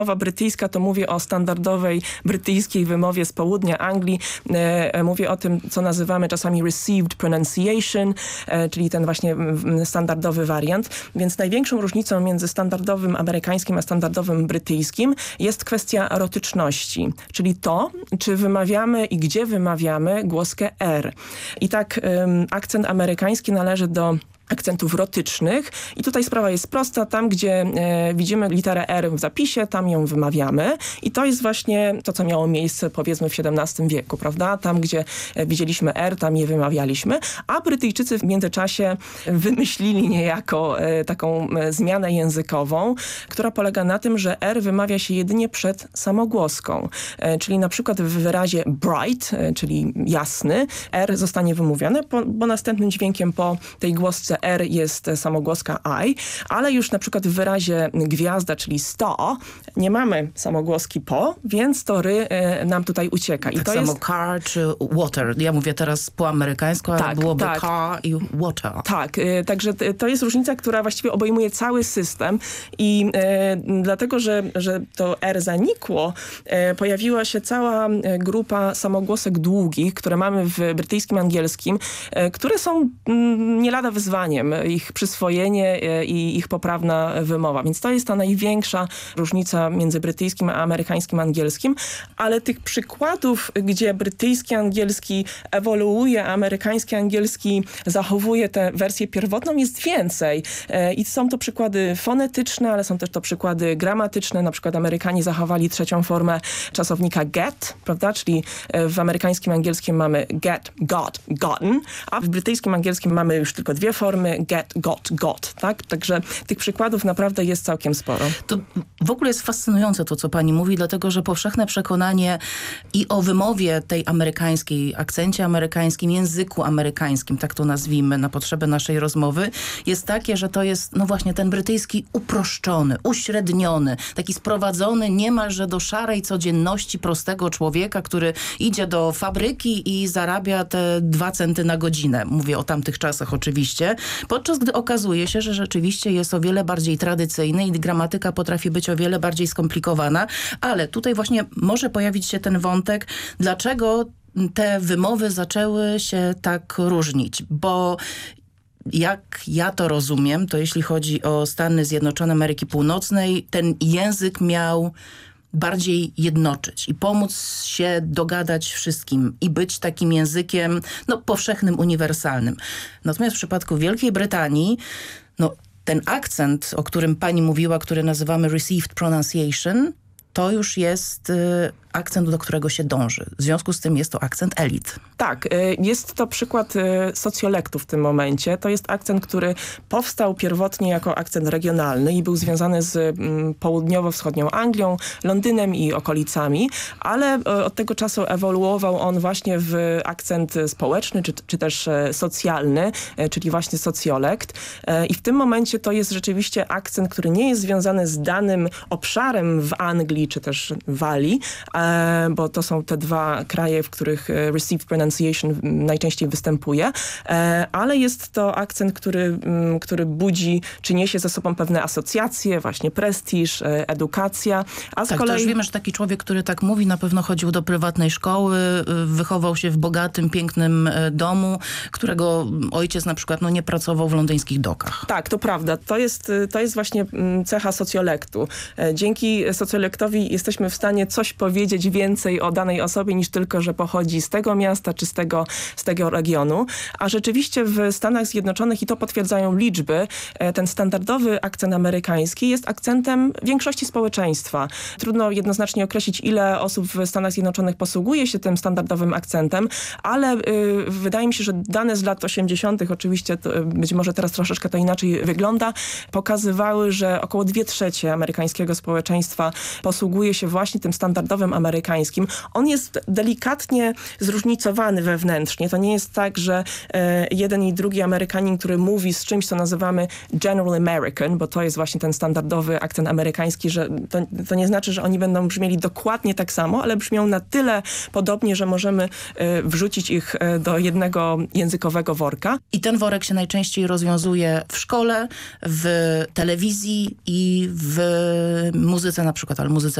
Mowa brytyjska to mówię o standardowej brytyjskiej wymowie z południa Anglii. Mówię o tym, co nazywamy czasami received pronunciation, czyli ten właśnie standardowy wariant. Więc największą różnicą między standardowym amerykańskim a standardowym brytyjskim jest kwestia rotyczności, czyli to, czy wymawiamy i gdzie wymawiamy głoskę R. I tak akcent amerykański należy do akcentów rotycznych i tutaj sprawa jest prosta. Tam, gdzie widzimy literę R w zapisie, tam ją wymawiamy i to jest właśnie to, co miało miejsce powiedzmy w XVII wieku, prawda? Tam, gdzie widzieliśmy R, tam je wymawialiśmy, a Brytyjczycy w międzyczasie wymyślili niejako taką zmianę językową, która polega na tym, że R wymawia się jedynie przed samogłoską. Czyli na przykład w wyrazie bright, czyli jasny, R zostanie wymówione, bo następnym dźwiękiem po tej głosce R jest samogłoska I, ale już na przykład w wyrazie gwiazda, czyli star, nie mamy samogłoski po, więc to ry nam tutaj ucieka. I tak to samo jest car czy water. Ja mówię teraz po amerykańsku, ale byłoby car i water. Tak, także to jest różnica, która właściwie obejmuje cały system i dlatego, że to R zanikło, pojawiła się cała grupa samogłosek długich, które mamy w brytyjskim angielskim, które są nie lada wyzwaniem, ich przyswojenie i ich poprawna wymowa. Więc to jest ta największa różnica między brytyjskim a amerykańskim angielskim, ale tych przykładów, gdzie brytyjski angielski ewoluuje, a amerykański angielski zachowuje tę wersję pierwotną, jest więcej. I są to przykłady fonetyczne, ale są też to przykłady gramatyczne. Na przykład Amerykanie zachowali trzecią formę czasownika get, prawda? Czyli w amerykańskim angielskim mamy get, got, gotten, a w brytyjskim angielskim mamy już tylko dwie formy, get, got, tak? Także tych przykładów naprawdę jest całkiem sporo. To w ogóle jest fascynujące to, co pani mówi, dlatego, że powszechne przekonanie i o wymowie tej amerykańskiej, akcencie amerykańskim, języku amerykańskim, tak to nazwijmy na potrzeby naszej rozmowy, jest takie, że to jest no właśnie ten brytyjski uproszczony, uśredniony, taki sprowadzony niemalże do szarej codzienności prostego człowieka, który idzie do fabryki i zarabia te 2 centy na godzinę. Mówię o tamtych czasach oczywiście. Podczas gdy okazuje się, że rzeczywiście jest o wiele bardziej tradycyjny i gramatyka potrafi być o wiele bardziej skomplikowana, ale tutaj właśnie może pojawić się ten wątek, dlaczego te wymowy zaczęły się tak różnić, bo jak ja to rozumiem, to jeśli chodzi o Stany Zjednoczone Ameryki Północnej, ten język miał bardziej jednoczyć i pomóc się dogadać wszystkim i być takim językiem powszechnym, uniwersalnym. Natomiast w przypadku Wielkiej Brytanii, ten akcent, o którym pani mówiła, który nazywamy received pronunciation, to już jest akcent, do którego się dąży. W związku z tym jest to akcent elit. Tak, jest to przykład socjolektu w tym momencie. To jest akcent, który powstał pierwotnie jako akcent regionalny i był związany z południowo-wschodnią Anglią, Londynem i okolicami, ale od tego czasu ewoluował on właśnie w akcent społeczny, czy też socjalny, czyli właśnie socjolekt. I w tym momencie to jest rzeczywiście akcent, który nie jest związany z danym obszarem w Anglii, czy też Walii, bo to są te dwa kraje, w których received pronunciation najczęściej występuje, ale jest to akcent, który budzi, czy niesie ze sobą pewne asocjacje, właśnie prestiż, edukacja, a z kolei... to już wiemy, że taki człowiek, który tak mówi, na pewno chodził do prywatnej szkoły, wychował się w bogatym, pięknym domu, którego ojciec na przykład nie pracował w londyńskich dokach. Tak, to prawda. To jest właśnie cecha socjolektu. Dzięki socjolektowi jesteśmy w stanie coś powiedzieć więcej o danej osobie niż tylko, że pochodzi z tego miasta czy z tego regionu. A rzeczywiście w Stanach Zjednoczonych, i to potwierdzają liczby, ten standardowy akcent amerykański jest akcentem większości społeczeństwa. Trudno jednoznacznie określić, ile osób w Stanach Zjednoczonych posługuje się tym standardowym akcentem, ale wydaje mi się, że dane z lat 80., oczywiście być może teraz troszeczkę to inaczej wygląda, pokazywały, że około 2/3 amerykańskiego społeczeństwa posługuje się właśnie tym standardowym amerykańskim, on jest delikatnie zróżnicowany wewnętrznie. To nie jest tak, że jeden i drugi Amerykanin, który mówi z czymś, co nazywamy General American, bo to jest właśnie ten standardowy akcent amerykański, że to nie znaczy, że oni będą brzmieli dokładnie tak samo, ale brzmią na tyle podobnie, że możemy wrzucić ich do jednego językowego worka. I ten worek się najczęściej rozwiązuje w szkole, w telewizji i w muzyce na przykład, ale muzyce